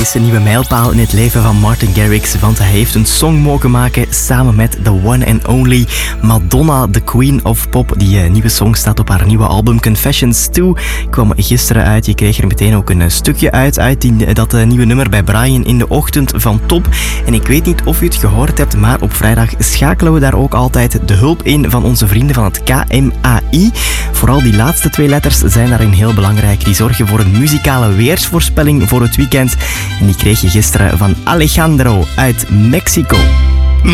is een nieuwe mijlpaal in het leven van Martin Garrix, want hij heeft een song mogen maken samen met the one and only Madonna, the Queen of Pop. Die nieuwe song staat op haar nieuwe album Confessions 2. Kwam gisteren uit. Je kreeg er meteen ook een stukje uit dat nieuwe nummer bij Brian in de ochtend van Top. En ik weet niet of u het gehoord hebt, maar op vrijdag schakelen we daar ook altijd de hulp in van onze vrienden van het KMAI. Vooral die laatste 2 letters zijn daarin heel belangrijk. Die zorgen voor een muzikale weersvoorspelling voor het weekend. En die kreeg je gisteren van Alejandro uit Mexico.